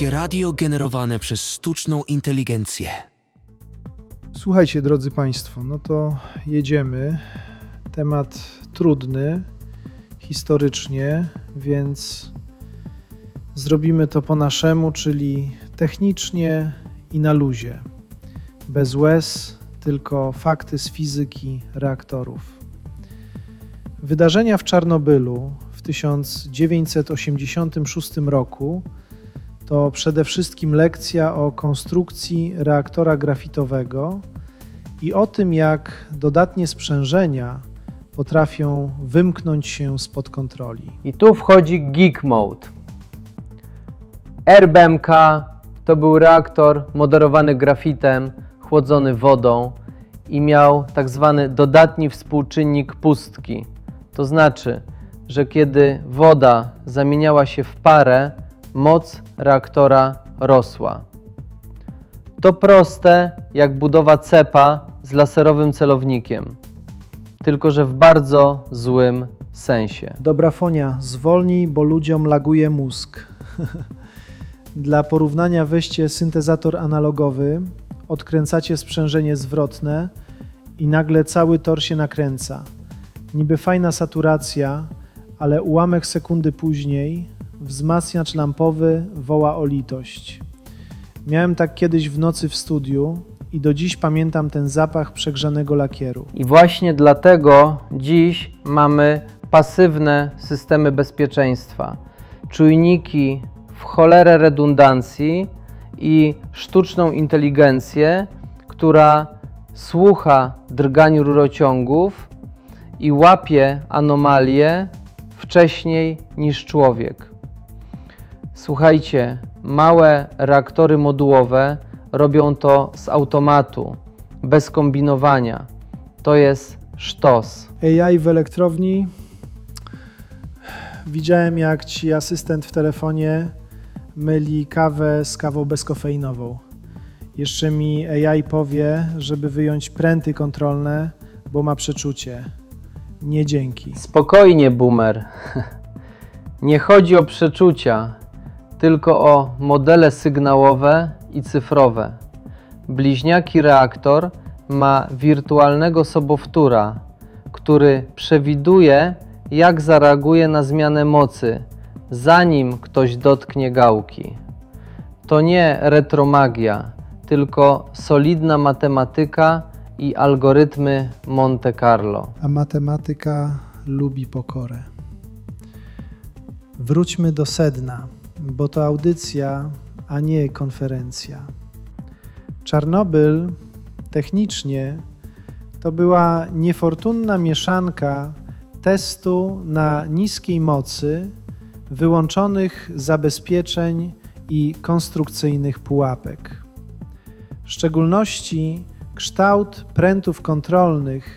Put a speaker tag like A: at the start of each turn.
A: Polskie radio generowane przez sztuczną inteligencję.
B: Słuchajcie, drodzy Państwo, no to jedziemy. Temat trudny historycznie, więc zrobimy to po naszemu, czyli technicznie i na luzie. Bez łez, tylko fakty z fizyki reaktorów. Wydarzenia w Czarnobylu w 1986 roku to przede wszystkim lekcja o konstrukcji reaktora grafitowego i o tym, jak dodatnie sprzężenia potrafią wymknąć się spod kontroli.
C: I tu wchodzi Geek Mode. RBMK to był reaktor moderowany grafitem, chłodzony wodą i miał tak zwany dodatni współczynnik pustki. To znaczy, że kiedy woda zamieniała się w parę, moc reaktora rosła. To proste jak budowa cepa z laserowym celownikiem, tylko że w bardzo złym sensie.
B: Dobra Fonia, zwolnij, bo ludziom laguje mózg. Dla porównania weźcie syntezator analogowy, odkręcacie sprzężenie zwrotne i nagle cały tor się nakręca. Niby fajna saturacja, ale ułamek sekundy później wzmacniacz lampowy woła o litość. Miałem tak kiedyś w nocy w studiu i do dziś pamiętam ten zapach przegrzanego lakieru.
C: I właśnie dlatego dziś mamy pasywne systemy bezpieczeństwa, czujniki w cholerę redundancji i sztuczną inteligencję, która słucha drganiu rurociągów i łapie anomalie wcześniej niż człowiek. Słuchajcie, małe reaktory modułowe robią to z automatu, bez kombinowania. To jest sztos.
B: AI w elektrowni. Widziałem, jak ci asystent w telefonie myli kawę z kawą bezkofeinową. Jeszcze mi AI powie, żeby wyjąć pręty kontrolne, bo ma przeczucie. Nie dzięki.
C: Spokojnie, boomer. Nie chodzi o przeczucia, tylko o modele sygnałowe i cyfrowe. Bliźniaki reaktor ma wirtualnego sobowtóra, który przewiduje, jak zareaguje na zmianę mocy, zanim ktoś dotknie gałki. To nie retromagia, tylko solidna matematyka i algorytmy Monte Carlo.
B: A matematyka lubi pokorę. Wróćmy do sedna, bo to audycja, a nie konferencja. Czarnobyl technicznie to była niefortunna mieszanka testu na niskiej mocy, wyłączonych zabezpieczeń i konstrukcyjnych pułapek. W szczególności kształt prętów kontrolnych